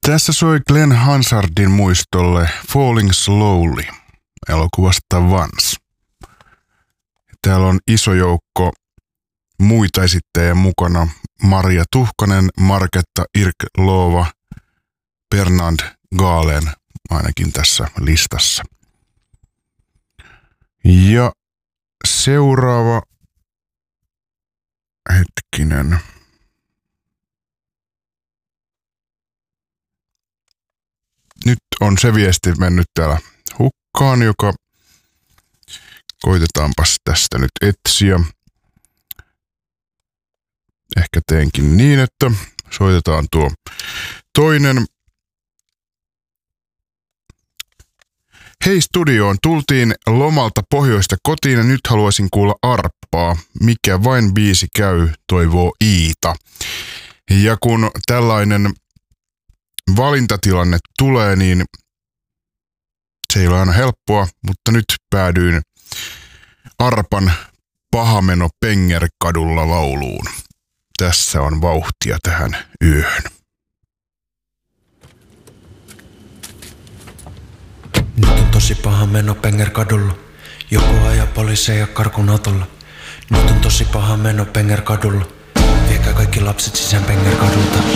Tässä soi Glenn Hansardin muistolle Falling Slowly elokuvasta Once. Täällä on iso joukko muita esittäjiä mukana. Maria Tuhkanen, Marketta Irkloova, Bernard Gaalen ainakin tässä listassa. Ja seuraava hetkinen. Nyt on se viesti mennyt täällä hukkaan, joka koitetaanpas tästä nyt etsiä. Ehkä teenkin niin, että soitetaan tuo toinen. Hei studioon, tultiin lomalta pohjoista kotiin ja nyt haluaisin kuulla arppaa. Mikä vain biisi käy, toivoo Iita. Ja kun tällainen valintatilanne tulee, niin se ei ole aina helppoa, mutta nyt päädyin arpan Pahameno Pengerkadulla lauluun. Tässä on vauhtia tähän yöhön. Nyt on tosi paha meno Pengerkadulla. Joku ajaa poliiseja karkun autolla. Nyt on tosi paha meno Pengerkadulla. Viekää kaikki lapset sisään Pengerkadulta.